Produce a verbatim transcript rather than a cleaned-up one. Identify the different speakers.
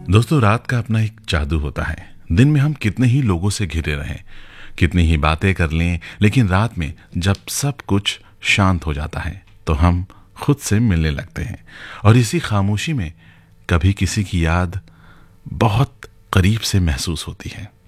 Speaker 1: दोस्तों, रात का अपना एक जादू होता है। दिन में हम कितने ही लोगों से घिरे रहें, कितनी ही बातें कर लें, लेकिन रात में जब सब कुछ शांत हो जाता है तो हम खुद से मिलने लगते हैं। और इसी खामोशी में कभी किसी की याद बहुत करीब से महसूस होती है।